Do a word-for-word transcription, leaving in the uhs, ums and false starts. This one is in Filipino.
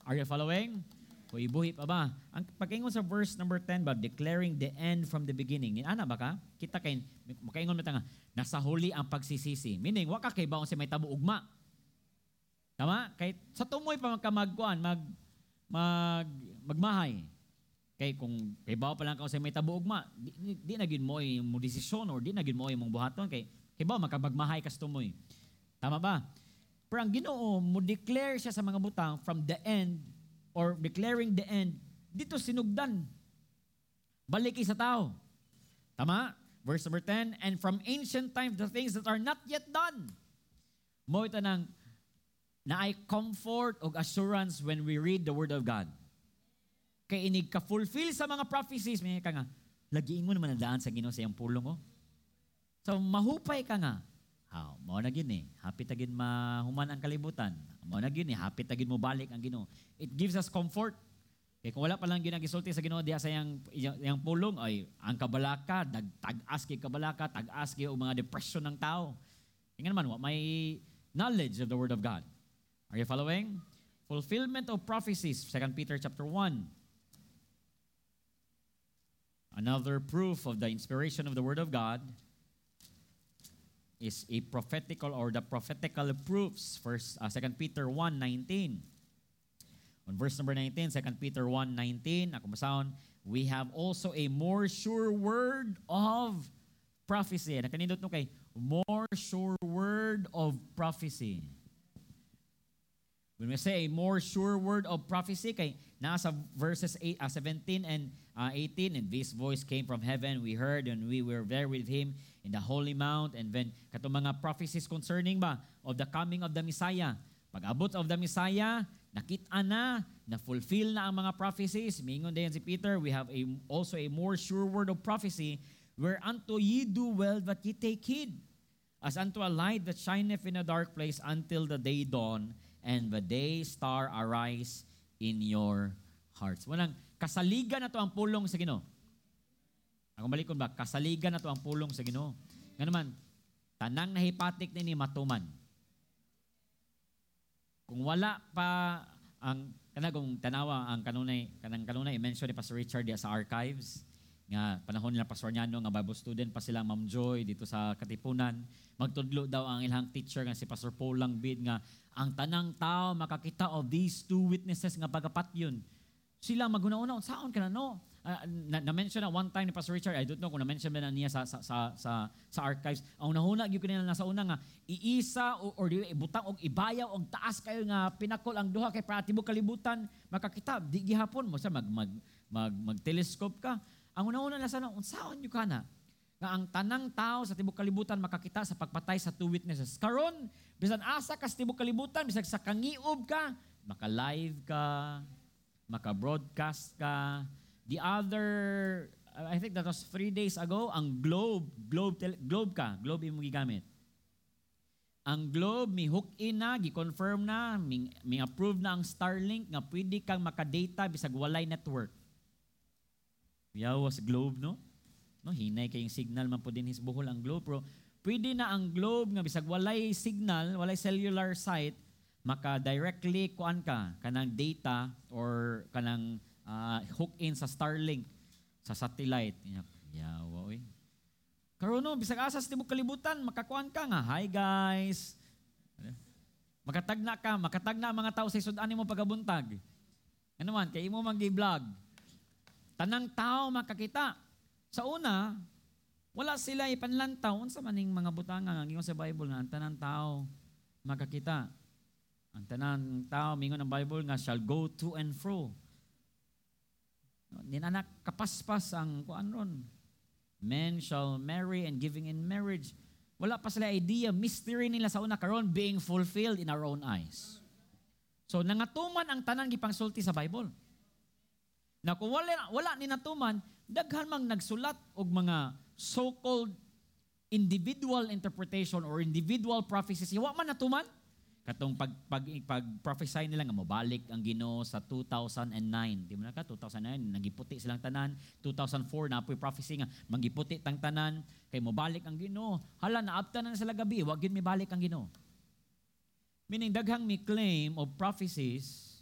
Are you following? Buhi-buhi pa ba? Ang pagkaingon sa verse number ten ba, declaring the end from the beginning. Ana ba ka? Kita kay, makaingon mo nga, nasa huli ang pagsisisi. Meaning, waka kay baon si may tabo ugma. Tama? Kay sa tumoy pa magkamagkuan, mag, mag, magmahay. Kay kung kay baon pa lang ka sa may tabo ugma, di, di, di nagin mo yung desisyon or di nagin mo yung mong buhaton. Kay, kay baon magkamagmahay kas tumoy. Tama ba? Pero ang Ginoo mo declare siya sa mga butang from the end or declaring the end, dito sinugdan. Balik sa tao. Tama? Verse number ten, and from ancient times the things that are not yet done. Mo ito nang na ay comfort o assurance when we read the Word of God. Kay inig ka-fulfill sa mga prophecies, may ka nga, lagiin mo naman ang daan sa Ginoo sa iyang pulong. Oh. So, mahupay ka nga. Oh, mao na gini, hapit agin mahuman ang kalibutan. Mao na gini, hapit agin mo balik ang Ginoo. It gives us comfort. Kaya kung wala pa lang ginagisulti sa Ginoo diha sa yang yang pulong ay ang kabalaka, dag tag-as kay kabalaka, tag-as kay mga depression ng tao. Ingnan man wa may knowledge of the Word of God. Are you following? Fulfillment of prophecies, Second Peter chapter one. Another proof of the inspiration of the Word of God is a prophetical or the prophetical proofs. First, uh, Second Peter one nineteen. On verse number nineteen, Second Peter one nineteen, ako masahon, we have also a more sure word of prophecy. Nakanindot no kay, more sure word of prophecy. When we say a more sure word of prophecy, kay nasa verses eight, uh, seventeen and uh, eighteen, and this voice came from heaven, we heard, and we were there with him in the holy mount, and then katong mga prophecies concerning ba of the coming of the Messiah. Pag-abot of the Messiah, nakita na, na-fulfill na ang mga prophecies. Mingon din si Peter, we have a, also a more sure word of prophecy, whereunto ye do well that ye take heed, as unto a light that shineth in a dark place until the day dawn, and the day star arise in your hearts. Walang kasaligan na to ang pulong sa Ginoo. Ako balikon ba, kasaligan na to ang pulong sa Ginoo. Nga naman, tanang nahipatik nini matuman. Kung wala pa ang kanagong tanawa ang kanunay kanang kanunay i-mention ni Pastor Richard sa archives nga panahon nila Pastor Nyano nga Bible student pa sila Ma'am Joy dito sa Katipunan, magtudlo daw ang ilang teacher nga si Pastor Paul Langbid nga ang tanang tao makakita of these two witnesses nga pagapatyon. Sila maguna-una unsaon kana no? Uh, na, na-mention na one time ni Pastor Richard, I don't know kung na-mention na niya sa sa sa sa, sa archives. Ang nahuna gyud kanila nasa una nga iisa o or ibutang og ibayaw og taas kayo nga pinakol ang duha kay para tibok kalibutan makakita di gihapon mo sa mag mag mag, mag telescope ka. Ang una-una na sa unsaon yu kana? Nga ang tanang tao sa tibok kalibutan makakita sa pagpatay sa two witnesses. Karon bisan asa ka sa tibok kalibutan, bisag sa kangiob ka, maka-live ka, maka-broadcast ka. The other, I think that was three days ago, ang Globe, Globe, tele, Globe ka, Globe yung gigamit. Ang Globe, may hook in na, gi-confirm na, may, may approve na ang Starlink nga pwede kang maka-data bisag walay network. Yawas Globe, no? No, hinay kayong signal man po din hisbuhol ang Globe, pero pwede na ang Globe nga bisag walay signal, walay cellular site, maka-directly kuan ka, kanang data or kanang uh, hook in sa Starlink, sa satellite. Yawa, oy. Karon no, bisag asa sa tibok kalibutan, makakuan ka nga, hi guys. Makatagna ka, makatagna ang mga tao sa sudan nimo pagabuntag. Ano man, kay imo magi-vlog. Tanang tao makakita. Sa una, wala sila ipanlantaw unsa maning mga butanga nga ingon sa Bible nga ang tanang tao makakita. Ang tanang tao mingon ang Bible nga shall go to and fro. Ninanak kapaspas ang kuan ron. Men shall marry and giving in marriage. Wala pa sila idea, mystery nila sa una karon being fulfilled in our own eyes. So nangatuman ang tanan gipangsulti sa Bible. Na kung wala, wala ni natuman, daghan mang nagsulat og mga so-called individual interpretation or individual prophecies. Wa man natuman. Katong pag, pag, pag prophesy nila nga mabalik ang Ginoo sa two thousand nine. Di mo na ka, two thousand nine, nagiputi silang tanan. two thousand four, napoy prophecy nga, mangiputi tang tanan, kay mabalik ang Ginoo. Hala, naabtan na sila gabi, wag yun may balik ang Ginoo. Meaning, daghang may claim of prophecies